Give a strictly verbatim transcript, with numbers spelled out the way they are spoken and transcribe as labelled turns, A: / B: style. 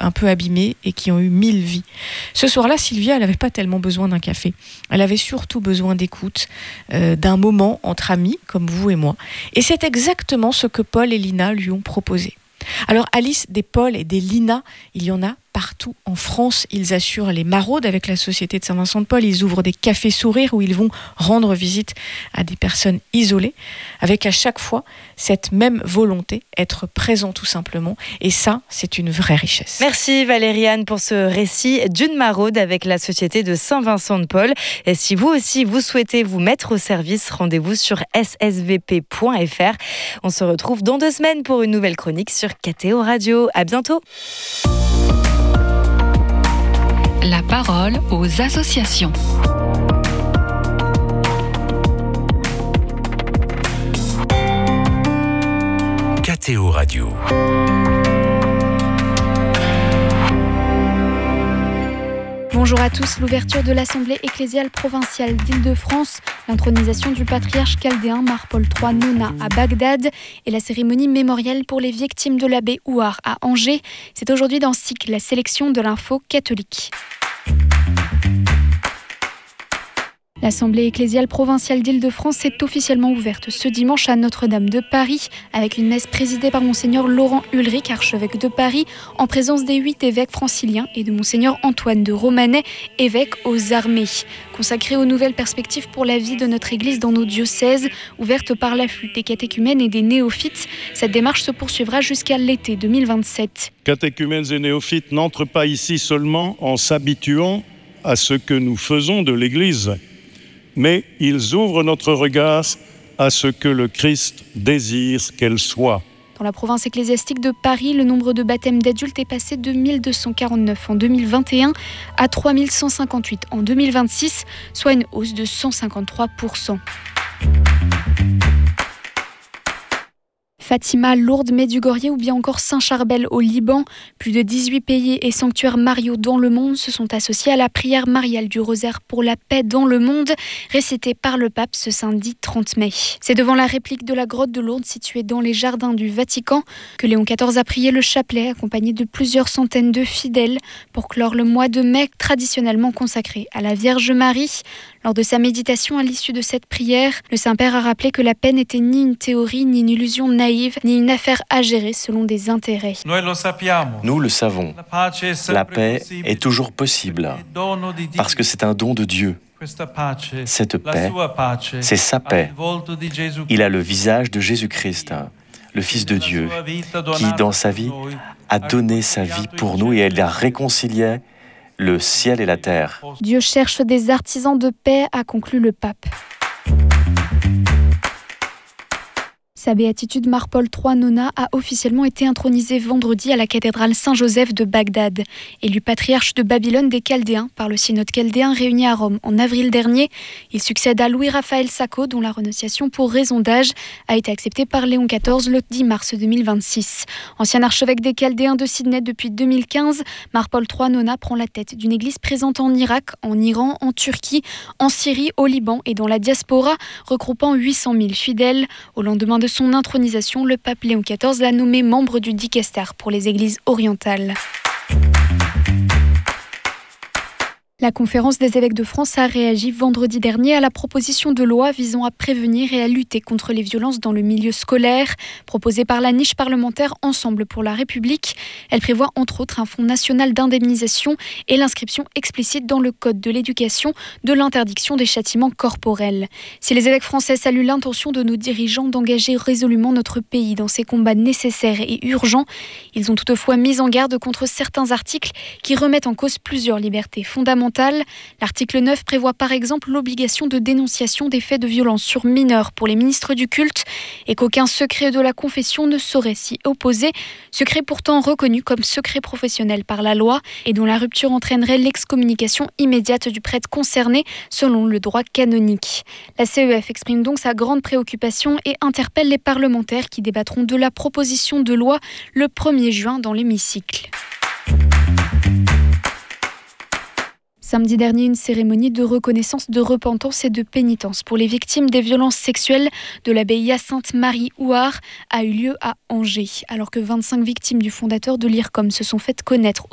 A: un peu abîmés et qui ont eu mille vies. Ce soir-là, Sylvia, elle n'avait pas tellement besoin d'un café. Elle avait surtout besoin d'écoute, euh, d'un moment entre amis, comme vous et moi. Et c'est exactement ce que Paul et Lina lui ont proposé. Alors Alice, des Paul et des Lina, il y en a partout en France. Ils assurent les maraudes avec la Société de Saint-Vincent-de-Paul. Ils ouvrent des cafés sourires où ils vont rendre visite à des personnes isolées, avec à chaque fois cette même volonté, être présent tout simplement. Et ça, c'est une vraie richesse.
B: Merci Valériane pour ce récit d'une maraude avec la Société de Saint-Vincent-de-Paul. Et si vous aussi, vous souhaitez vous mettre au service, rendez-vous sur s s v p point f r. On se retrouve dans deux semaines pour une nouvelle chronique sur K T O Radio. À bientôt.
C: La parole aux associations.
D: K T O Radio.
E: Bonjour à tous. L'ouverture de l'Assemblée ecclésiale provinciale d'Île-de-France, l'intronisation du patriarche chaldéen Mar-Paul trois Nona à Bagdad et la cérémonie mémorielle pour les victimes de l'abbé Ouar à Angers. C'est aujourd'hui dans S I C, la sélection de l'info catholique. L'Assemblée ecclésiale provinciale d'Île-de-France est officiellement ouverte ce dimanche à Notre-Dame de Paris, avec une messe présidée par Monseigneur Laurent Ulrich, archevêque de Paris, en présence des huit évêques franciliens et de Monseigneur Antoine de Romanet, évêque aux armées. Consacrée aux nouvelles perspectives pour la vie de notre Église dans nos diocèses, ouverte par l'afflux des catéchumènes et des néophytes, cette démarche se poursuivra jusqu'à l'été deux mille vingt-sept.
F: Catéchumènes et néophytes n'entrent pas ici seulement en s'habituant à ce que nous faisons de l'Église, mais ils ouvrent notre regard à ce que le Christ désire qu'elle soit.
E: Dans la province ecclésiastique de Paris, le nombre de baptêmes d'adultes est passé de mille deux cent quarante-neuf en deux mille vingt et un à trois mille cent cinquante-huit en deux mille vingt-six, soit une hausse de cent cinquante-trois pour cent. Fatima, Lourdes, Medjugorje ou bien encore Saint-Charbel au Liban. Plus de dix-huit pays et sanctuaires mariaux dans le monde se sont associés à la prière mariale du rosaire pour la paix dans le monde, récitée par le pape ce samedi trente mai. C'est devant la réplique de la grotte de Lourdes située dans les jardins du Vatican que Léon quatorze a prié le chapelet accompagné de plusieurs centaines de fidèles pour clore le mois de mai traditionnellement consacré à la Vierge Marie. Lors de sa méditation à l'issue de cette prière, le Saint-Père a rappelé que la paix n'était ni une théorie, ni une illusion naïve, ni une affaire à gérer selon des intérêts.
G: Nous le savons, la paix est toujours possible parce que c'est un don de Dieu. Cette paix, c'est sa paix. Il a le visage de Jésus-Christ, le Fils de Dieu, qui dans sa vie a donné sa vie pour nous et elle a réconcilié le ciel et la terre.
E: Dieu cherche des artisans de paix, a conclu le pape. Sa béatitude Mar-Paul trois Nona a officiellement été intronisée vendredi à la cathédrale Saint-Joseph de Bagdad. Élu patriarche de Babylone des Chaldéens par le synode chaldéen réuni à Rome en avril dernier, il succède à Louis-Raphaël Sacco, dont la renonciation pour raison d'âge a été acceptée par Léon quatorze le dix mars deux mille vingt-six. Ancien archevêque des Chaldéens de Sydney depuis deux mille quinze, Mar-Paul trois Nona prend la tête d'une église présente en Irak, en Iran, en Turquie, en Syrie, au Liban et dans la diaspora, regroupant huit cent mille fidèles. Au lendemain de son intronisation, le pape Léon quatorze l'a nommé membre du dicaster pour les églises orientales. La conférence des évêques de France a réagi vendredi dernier à la proposition de loi visant à prévenir et à lutter contre les violences dans le milieu scolaire, proposée par la niche parlementaire Ensemble pour la République. Elle prévoit entre autres un fonds national d'indemnisation et l'inscription explicite dans le Code de l'éducation de l'interdiction des châtiments corporels. Si les évêques français saluent l'intention de nos dirigeants d'engager résolument notre pays dans ces combats nécessaires et urgents, ils ont toutefois mis en garde contre certains articles qui remettent en cause plusieurs libertés fondamentales. L'article neuf prévoit par exemple l'obligation de dénonciation des faits de violence sur mineurs pour les ministres du culte et qu'aucun secret de la confession ne saurait s'y opposer, secret pourtant reconnu comme secret professionnel par la loi et dont la rupture entraînerait l'excommunication immédiate du prêtre concerné selon le droit canonique. La C E F exprime donc sa grande préoccupation et interpelle les parlementaires qui débattront de la proposition de loi le premier juin dans l'hémicycle. Samedi dernier, une cérémonie de reconnaissance, de repentance et de pénitence pour les victimes des violences sexuelles de l'abbaye Sainte-Marie Ouar a eu lieu à Angers, alors que vingt-cinq victimes du fondateur de l'I R C O M se sont faites connaître